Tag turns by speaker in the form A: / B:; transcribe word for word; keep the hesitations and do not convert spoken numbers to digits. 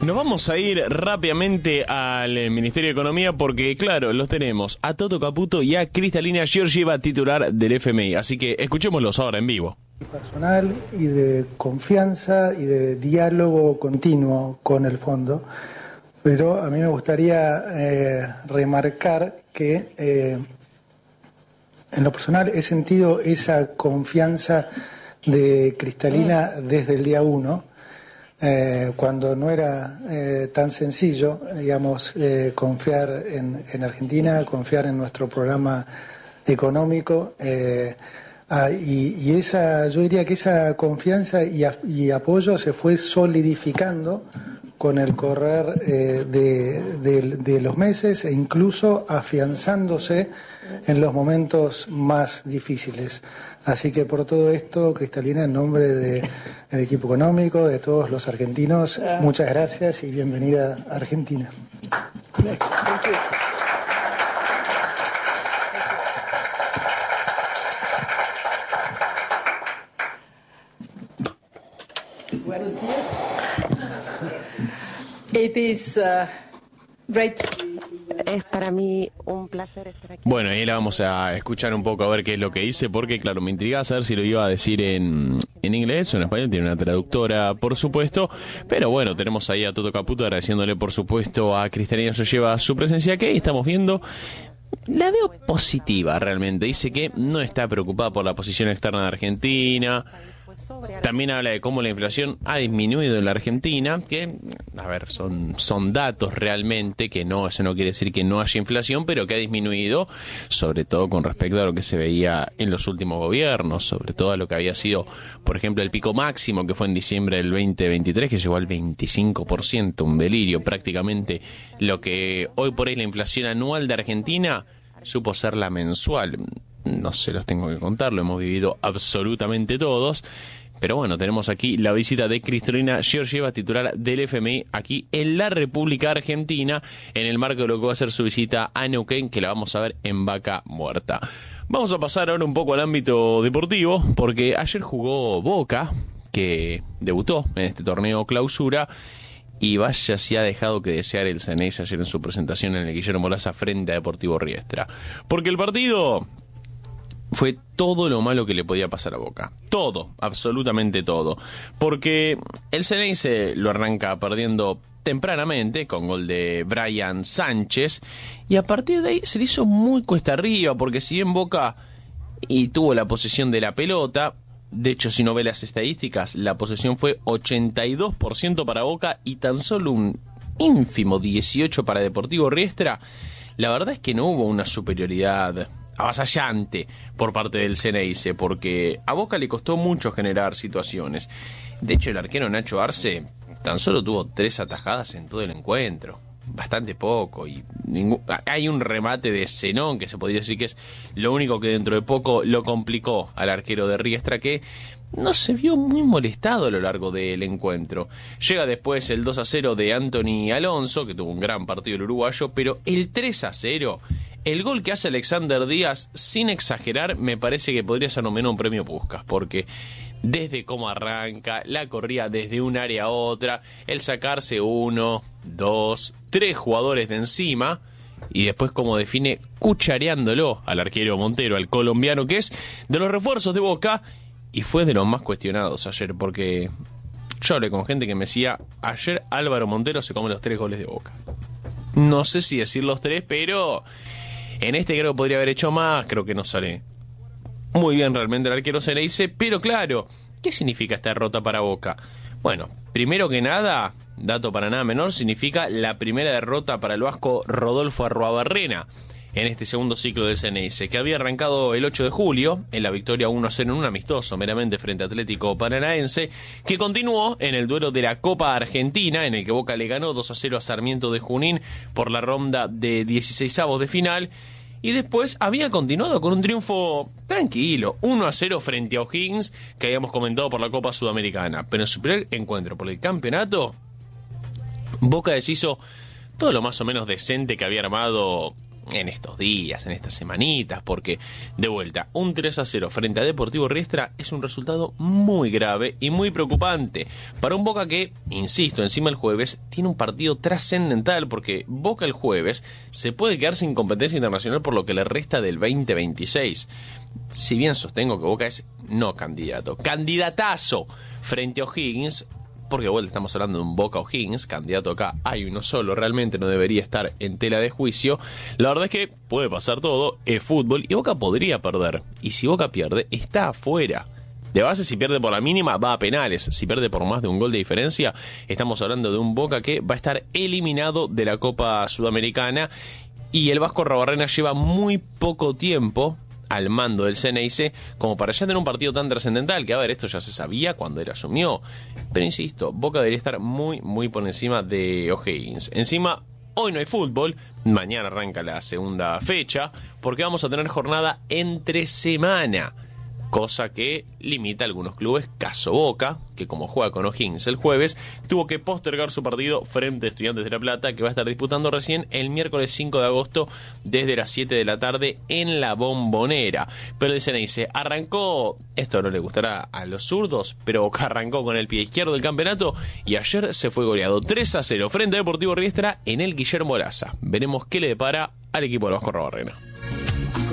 A: Nos vamos a ir rápidamente al Ministerio de Economía porque, claro, los tenemos a Toto Caputo y a Cristalina Georgieva, titular del F M I. Así que escuchémoslos ahora en vivo.
B: Personal y de confianza y de diálogo continuo con el fondo, pero a mí me gustaría eh, remarcar que eh, en lo personal he sentido esa confianza de Cristalina desde el día uno. Eh, cuando no era eh, tan sencillo, digamos, eh, confiar en, en Argentina, confiar en nuestro programa económico, eh, ah, y, y esa, yo diría que esa confianza y, a, y apoyo se fue solidificando con el correr eh, de, de, de los meses e incluso afianzándose en los momentos más difíciles. Así que por todo esto, Cristalina, en nombre del equipo económico, de todos los argentinos, muchas gracias y bienvenida a Argentina.
C: Buenos días. It is uh, great.
D: Es para mí un placer estar aquí.
A: Bueno, ahí la vamos a escuchar un poco a ver qué es lo que dice, porque claro, me intriga saber si lo iba a decir en, en inglés o en español. Tiene una traductora, por supuesto, pero bueno, tenemos ahí a Toto Caputo agradeciéndole, por supuesto, a Cristalina Georgieva su presencia aquí. Estamos viendo, la veo positiva realmente. Dice que no está preocupada por la posición externa de Argentina. También habla de cómo la inflación ha disminuido en la Argentina, que, a ver, son, son datos realmente, que no, eso no quiere decir que no haya inflación, pero que ha disminuido, sobre todo con respecto a lo que se veía en los últimos gobiernos, sobre todo a lo que había sido, por ejemplo, el pico máximo, que fue en diciembre del veinte veintitrés, que llegó al veinticinco por ciento, un delirio, prácticamente lo que hoy por hoy la inflación anual de Argentina supo ser la mensual. No se los tengo que contar, lo hemos vivido absolutamente todos. Pero bueno, tenemos aquí la visita de Cristalina Georgieva, titular del F M I, aquí en la República Argentina, en el marco de lo que va a ser su visita a Neuquén, que la vamos a ver en Vaca Muerta. Vamos a pasar ahora un poco al ámbito deportivo, porque ayer jugó Boca, que debutó en este torneo clausura, y vaya si ha dejado que desear el Ceneice ayer en su presentación en el Guillermo Laza frente a Deportivo Riestra. Porque el partido fue todo lo malo que le podía pasar a Boca. Todo, absolutamente todo. Porque el Ceneice lo arranca perdiendo tempranamente con gol de Brian Sánchez. Y a partir de ahí se le hizo muy cuesta arriba. Porque si bien Boca y tuvo la posesión de la pelota, de hecho si no ve las estadísticas, la posesión fue ochenta y dos por ciento para Boca y tan solo un ínfimo dieciocho por ciento para Deportivo Riestra. La verdad es que no hubo una superioridad avasallante por parte del Ceneice, porque a Boca le costó mucho generar situaciones. De hecho, el arquero Nacho Arce tan solo tuvo tres atajadas en todo el encuentro, bastante poco, y ningún, hay un remate de Zenón que se podría decir que es lo único que dentro de poco lo complicó al arquero de Riestra, que no se vio muy molestado a lo largo del encuentro. Llega después el dos a cero de Anthony Alonso, que tuvo un gran partido el uruguayo, pero el tres a cero, el gol que hace Alexander Díaz, sin exagerar, me parece que podría ser nominado un premio Puskás, porque desde cómo arranca, la corría desde un área a otra, el sacarse uno, dos, tres jugadores de encima, y después como define cuchareándolo al arquero Montero, al colombiano, que es de los refuerzos de Boca, y fue de los más cuestionados ayer, porque yo hablé con gente que me decía, ayer Álvaro Montero se come los tres goles de Boca. No sé si decir los tres, pero en este creo que podría haber hecho más. Creo que no sale muy bien realmente el arquero Ceneice, pero claro, ¿qué significa esta derrota para Boca? Bueno, primero que nada, dato para nada menor, significa la primera derrota para el vasco Rodolfo Arruabarrena en este segundo ciclo del Ceneice, que había arrancado el ocho de julio en la victoria uno a cero en un amistoso meramente frente a Atlético Paranaense, que continuó en el duelo de la Copa Argentina, en el que Boca le ganó dos a cero a Sarmiento de Junín por la ronda de dieciseisavos de final, y después había continuado con un triunfo tranquilo, uno a cero frente a O'Higgins, que habíamos comentado por la Copa Sudamericana. Pero en su primer encuentro por el campeonato, Boca deshizo todo lo más o menos decente que había armado en estos días, en estas semanitas, porque de vuelta, un tres a cero frente a Deportivo Riestra es un resultado muy grave y muy preocupante para un Boca que, insisto, encima el jueves tiene un partido trascendental, porque Boca el jueves se puede quedar sin competencia internacional por lo que le resta del veinte veintiséis. Si bien sostengo que Boca es no candidato, candidatazo frente a O'Higgins, porque de vuelta estamos hablando de un Boca O'Higgins, candidato acá hay uno solo, realmente no debería estar en tela de juicio. La verdad es que puede pasar todo, es fútbol y Boca podría perder, y si Boca pierde, está afuera. De base, si pierde por la mínima, va a penales. Si pierde por más de un gol de diferencia, estamos hablando de un Boca que va a estar eliminado de la Copa Sudamericana, y el Vasco Arruabarrena lleva muy poco tiempo al mando del Xeneize como para ya tener un partido tan trascendental, que a ver, esto ya se sabía cuando él asumió, pero insisto, Boca debería estar muy muy por encima de O'Higgins. Encima, hoy no hay fútbol, mañana arranca la segunda fecha, porque vamos a tener jornada entre semana, cosa que limita a algunos clubes, caso Boca, que como juega con O'Higgins el jueves, tuvo que postergar su partido frente a Estudiantes de La Plata, que va a estar disputando recién el miércoles cinco de agosto desde las siete de la tarde en la Bombonera. Pero el Xeneize arrancó, esto no le gustará a los zurdos, pero Boca arrancó con el pie izquierdo del campeonato y ayer se fue goleado tres a cero frente a Deportivo Riestra en el Guillermo Laza. Veremos qué le depara al equipo del Vasco Arruabarrena.